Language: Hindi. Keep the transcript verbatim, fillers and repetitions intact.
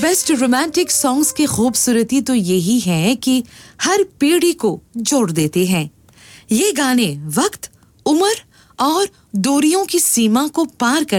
बेस्ट रोमांटिक सॉन्ग्स की खूबसूरती तो यही है कि हर पीढ़ी को जोड़ देते हैं। ये गाने वक्त, उम्र और दूरियों की सीमा को पार कर